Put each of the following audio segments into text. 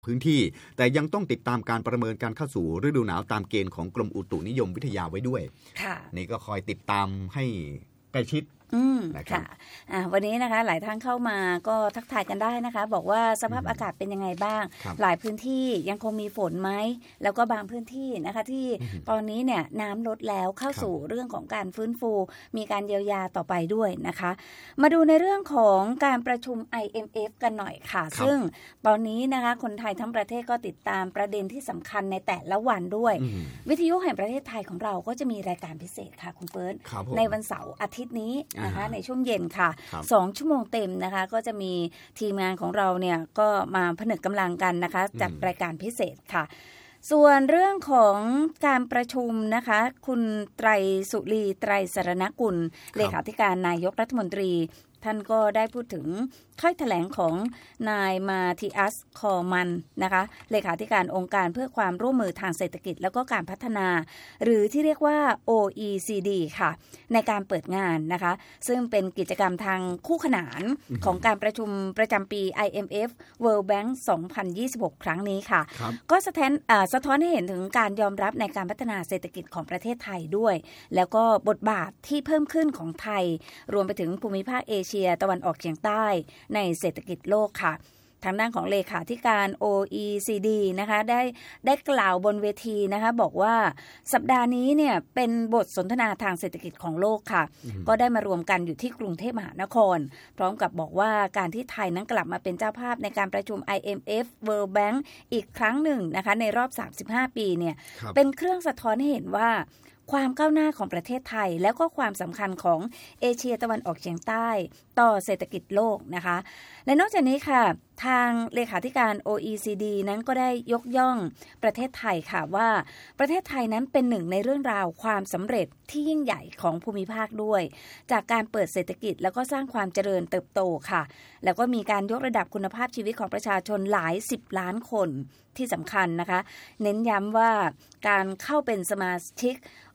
พื้นที่แต่ยังต้องติดตามการประเมินการเข้าสู่ฤดูหนาวตามเกณฑ์ของกรมอุตุนิยมวิทยาไว้ด้วยนี่ก็คอยติดตามให้ใกล้ชิดค่ะวันนี้นะคะหลายท่านเข้ามาก็ทักทายกันได้นะคะบอกว่าสภาพอากาศเป็นยังไงบ้างหลายพื้นที่ยังคงมีฝนไหมแล้วก็บางพื้นที่นะคะที่ตอนนี้เนี่ยน้ำลดแล้วเข้าสู่เรื่องของการฟื้นฟูมีการเยียวยาต่อไปด้วยนะคะมาดูในเรื่องของการประชุม IMF กันหน่อยค่ะซึ่งตอนนี้นะคะคนไทยทั้งประเทศก็ติดตามประเด็นที่สำคัญในแต่ละวันด้วยวิทยุแห่งประเทศไทยของเราก็จะมีรายการพิเศษค่ะคุณเฟิร์สในวันเสาร์อาทิตย์นี้นะคะในช่วงเย็นค่ะ2ชั่วโมงเต็มนะคะก็จะมีทีมงานของเราเนี่ยก็มาผนึกกำลังกันนะคะจัดรายการพิเศษค่ะส่วนเรื่องของการประชุมนะคะคุณไตรสุรีไตรสรณกุลเลขาธิการนายกรัฐมนตรีท่านก็ได้พูดถึงถ้อยแถลงของนายมาธิอัสคอมันนะคะเลขาธิการองค์การเพื่อความร่วมมือทางเศรษฐกิจแล้วก็การพัฒนาหรือที่เรียกว่า OECD ค่ะในการเปิดงานนะคะซึ่งเป็นกิจกรรมทางคู่ขนานของการประชุมประจำปี IMF World Bank 2026 ครั้งนี้ค่ะก็สะท้อนให้เห็นถึงการยอมรับในการพัฒนาเศรษฐกิจของประเทศไทยด้วยแล้วก็บทบาทที่เพิ่มขึ้นของไทยรวมไปถึงภูมิภาคเอเชียตะวันออกเฉียงใต้ในเศรษฐกิจโลกค่ะทางด้านของเลขาธิการ OECD นะคะได้กล่าวบนเวทีนะคะบอกว่าสัปดาห์นี้เนี่ยเป็นบทสนทนาทางเศรษฐกิจของโลกค่ะก็ได้มารวมกันอยู่ที่กรุงเทพมหานครพร้อมกับบอกว่าการที่ไทยนั้นกลับมาเป็นเจ้าภาพในการประชุม IMF World Bank อีกครั้งหนึ่งนะคะในรอบ35ปีเนี่ยเป็นเครื่องสะท้อนให้เห็นว่าความก้าวหน้าของประเทศไทยแล้วก็ความสำคัญของเอเชียตะวันออกเฉียงใต้ต่อเศรษฐกิจโลกนะคะและนอกจากนี้ค่ะทางเลขาธิการ OECD นั้นก็ได้ยกย่องประเทศไทยค่ะว่าประเทศไทยนั้นเป็นหนึ่งในเรื่องราวความสำเร็จที่ยิ่งใหญ่ของภูมิภาคด้วยจากการเปิดเศรษฐกิจแล้วก็สร้างความเจริญเติบโตค่ะแล้วก็มีการยกระดับคุณภาพชีวิตของประชาชนหลาย10ล้านคนที่สำคัญนะคะเน้นย้ำว่าการเข้าเป็นสมาชิก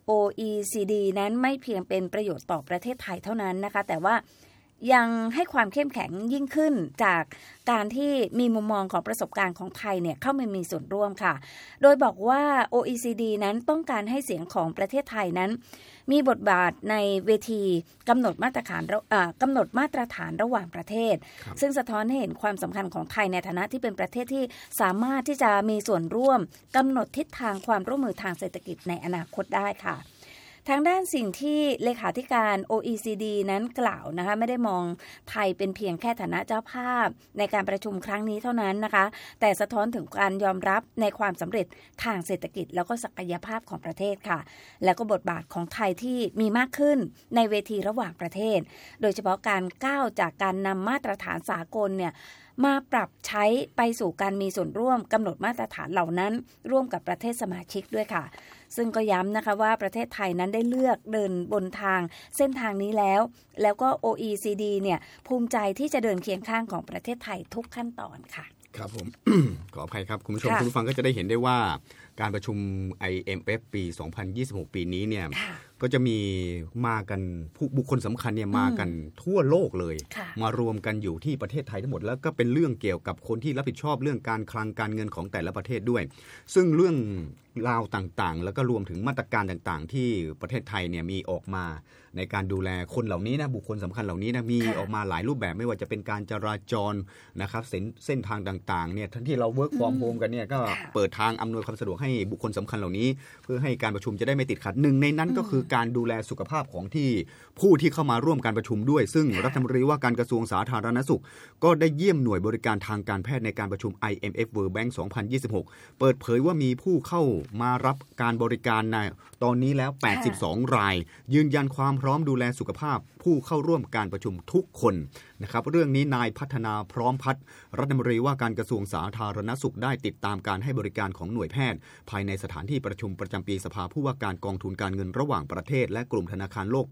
OECD นั้นไม่เพียงเป็นประโยชน์ต่อประเทศไทยเท่านั้นนะคะแต่ว่ายังให้ความเข้มแข็งยิ่งขึ้นจากการที่มีมุมมองของประสบการณ์ของไทยเนี่ยเข้ามามีส่วนร่วมค่ะโดยบอกว่า OECD นั้นต้องการให้เสียงของประเทศไทยนั้นมีบทบาทในเวทีกำหนดมาตรฐานระหว่างประเทศซึ่งสะท้อนให้เห็นความสำคัญของไทยในฐานะที่เป็นประเทศที่สามารถที่จะมีส่วนร่วมกำหนดทิศทางความร่วมมือทางเศรษฐกิจในอนาคตได้ค่ะทางด้านสิ่งที่เลขาธิการ OECD นั้นกล่าวนะคะไม่ได้มองไทยเป็นเพียงแค่ฐานะเจ้าภาพในการประชุมครั้งนี้เท่านั้นนะคะแต่สะท้อนถึงการยอมรับในความสำเร็จทางเศรษฐกิจแล้วก็ศักยภาพของประเทศค่ะแล้วก็บทบาทของไทยที่มีมากขึ้นในเวทีระหว่างประเทศโดยเฉพาะการก้าวจากการนำมาตรฐานสากลเนี่ยมาปรับใช้ไปสู่การมีส่วนร่วมกำหนดมาตรฐานเหล่านั้นร่วมกับประเทศสมาชิกด้วยค่ะซึ่งก็ย้ำนะคะว่าประเทศไทยนั้นได้เลือกเดินบนทางเส้นทางนี้แล้วก็ OECD เนี่ยภูมิใจที่จะเดินเคียงข้างของประเทศไทยทุกขั้นตอนค่ะครับผม ขออภัยครับคุณผู้ชมคุณผู้ฟังก็จะได้เห็นได้ว่าการประชุม IMF ปี 2026 ปีนี้เนี่ยก็จะมีมากันบุคคลสำคัญเนี่ยมากันทั่วโลกเลยมารวมกันอยู่ที่ประเทศไทยทั้งหมดแล้วก็เป็นเรื่องเกี่ยวกับคนที่รับผิดชอบเรื่องการคลังการเงินของแต่ละประเทศด้วยซึ่งเรื่องราวต่างๆแล้วก็รวมถึงมาตรการต่างๆที่ประเทศไทยเนี่ยมีออกมาในการดูแลคนเหล่านี้นะบุคคลสำคัญเหล่านี้นะมีออกมาหลายรูปแบบไม่ว่าจะเป็นการจราจรนะครับเส้นทางต่างๆเนี่ยทั้งที่เรา work from home กันเนี่ยก็เปิดทางอำนวยความสะดวกให้บุคคลสำคัญเหล่านี้เพื่อให้การประชุมจะได้ไม่ติดขัดหนึ่งในนั้นก็คือการดูแลสุขภาพของผู้ที่เข้ามาร่วมการประชุมด้วยซึ่งรัฐมนตรีว่าการกระทรวงสาธารณสุขก็ได้เยี่ยมหน่วยบริการทางการแพทย์ในการประชุม IMF World Bank 2026 เปิดเผยว่ามีผู้เข้ามารับการบริการในตอนนี้แล้ว82รายยืนยันความพร้อมดูแลสุขภาพผู้เข้าร่วมการประชุมทุกคนนะครับเรื่องนี้นายพัฒนาพร้อมพัฒน์รัฐมนตรีว่าการกระทรวงสาธารณสุขได้ติดตามการให้บริการของหน่วยแพทย์ภายในสถานที่ประชุมประจำปีสภาผู้ว่าการกองทุนการเงินระหว่างประเทศและกลุ่มธนาคารโลกปี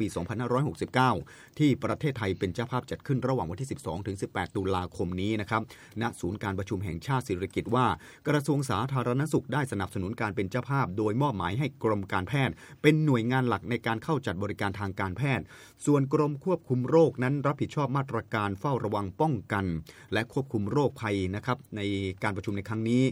2569 ที่ประเทศไทยเป็นเจ้าภาพจัดขึ้นระหว่างวันที่ 12 ถึง 18 ตุลาคมนี้นะครับณศูนย์การประชุมแห่งชาติสิริกิติ์ว่ากระทรวงสาธารณสุขได้สนับสนุนการเป็นเจ้าภาพโดยมอบหมายให้กรมการแพทย์เป็นหน่วยงานหลักในการเข้าจัดบริการทางการแพทย์ส่วนกรมควบคุมโรคนั้นรับผิดชอบมาตรการเฝ้าระวังป้องกันและควบคุมโรคภัยนะครับในการประชุมในครั้งนี้